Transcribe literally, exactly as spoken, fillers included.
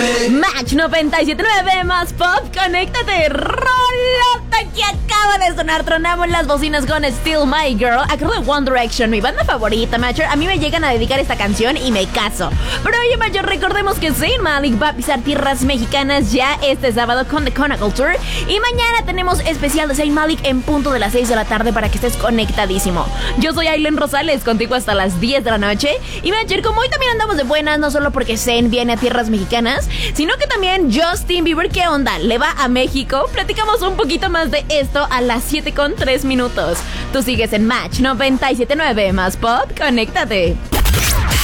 Match noventa y siete punto nueve más pop, conéctate. Rolota que acaba de sonar. Tronamos las bocinas con Still My Girl. Acabo de One Direction, mi banda favorita, Matcher. A mí me llegan a dedicar esta canción y me caso. Pero oye, Matcher, recordemos que Zayn Malik va a pisar tierras mexicanas ya este sábado con The Chronicle Tour. Y mañana tenemos especial de Zayn Malik en punto de las seis de la tarde para que estés conectadísimo. Yo soy Ailen Rosales, contigo hasta las diez de la noche. Y Matcher, como hoy también andamos de buenas, no solo porque Zayn viene a tierras mexicanas, sino que también Justin Bieber, ¿qué onda? ¿Le va a México? Platicamos un poquito más de esto a las siete con tres minutos. Tú sigues en Match noventa y siete punto nueve más pop, conéctate.